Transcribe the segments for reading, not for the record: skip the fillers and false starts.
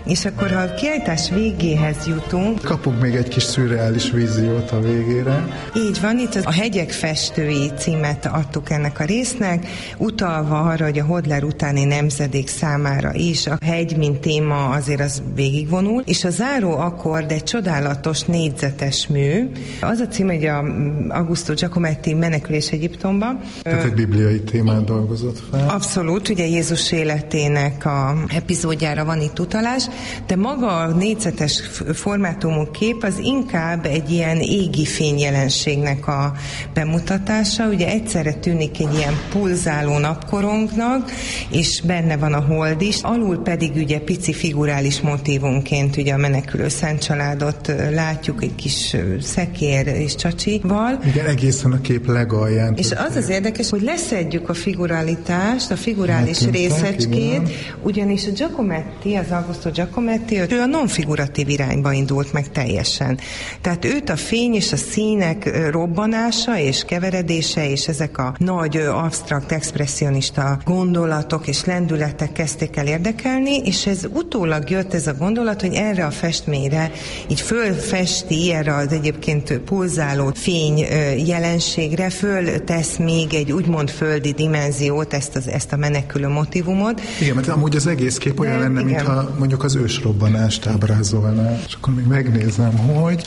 És akkor, ha a kiállítás végéhez jutunk... Kapunk még egy kis szürreális víziót a végére. Így van, itt a Hegyek festői címet adtuk ennek a résznek, utalva arra, hogy a Hodler utáni nemzedék számára is a hegy, mint téma azért az végigvonul, és a záró akkord egy csodálatos négyzetes mű. Az a cím, hogy a Augusto Giacometti Menekülés Egyiptomba. Tehát egy bibliai témát dolgozott fel. Abszolút, ugye Jézus életének a epizódjára van itt utalás, de maga a négyzetes formátumú kép az inkább egy ilyen égi fényjelenségnek a bemutatása. Ugye egyszerre tűnik egy ilyen pulzáló napkorongnak, és benne van a hold is, alul pedig ugye pici figurális motívumként ugye a menekülő Szent Családot látjuk egy kis szekér és csacsival. Igen, egészen a kép legalján. És az az érdekes, hogy leszedjük a figuralitást, a figurális részecskét, ugyanis a Giacometti, az Augusto Giacometti, ő a non-figuratív irányba indult meg teljesen. Tehát őt a fény és a színek robbanása és keveredése, és ezek a nagy absztrakt, expresszionista gondolatok és lendületek kezdték el érdekelni, és ez utólag jött ez a gondolat, hogy erre a festményre így fölfesti, erre az egyébként pulzáló fény jelenségre föltesz még egy úgymond földi dimenziót, ezt a menekülő motivumot. Igen, mert amúgy az egész kép olyan lenne, mintha mondjuk az ősrobbanást ábrázolná. És akkor még megnézem, hogy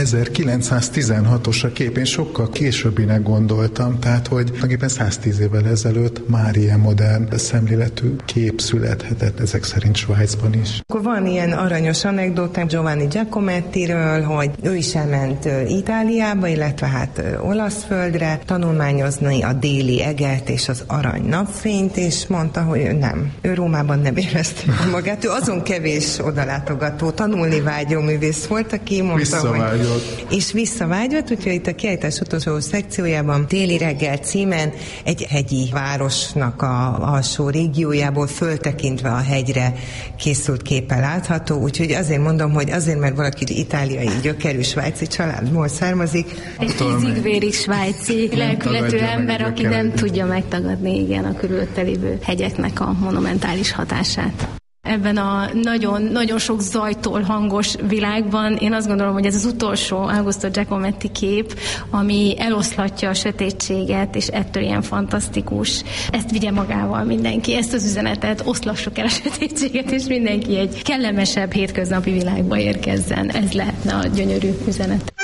1916-os a kép, én sokkal későbbinek gondoltam, tehát hogy tulajdonképpen 110 évvel ezelőtt már ilyen modern szemléletű kép születhetett, ezek szerint Svájcban is. Akkor van ilyen aranyos anekdótám Giovanni Giacomettiről, hogy ő is elment Itáliába, illetve hát olasz földre tanulmányozni a déli eget és az arany napfényt, és mondta, hogy nem. Ő Rómában nem érezte magát. Ő azon kevés odalátogató, tanulni vágyó művész volt, aki mondta, hogy visszavágyott, úgyhogy itt a kiállítás utolsó szekciójában Téli reggel címen egy hegyi városnak a alsó régiójából föltekintve a hegyre készült képpel látható, úgyhogy azért mondom, hogy azért, mert valaki itáliai gyökerű svájci családból származik. Egy ízig-vérig svájci lelkületű ember, aki nem tudja megtagadni igen a körülötte lévő hegyeknek a monumentális hatását. Ebben a nagyon sok zajtól hangos világban én azt gondolom, hogy ez az utolsó Augusto Giacometti kép, ami eloszlatja a sötétséget, és ettől ilyen fantasztikus. Ezt vigye magával mindenki, ezt az üzenetet, oszlassuk el a sötétséget, és mindenki egy kellemesebb hétköznapi világba érkezzen. Ez lehetne a gyönyörű üzenet.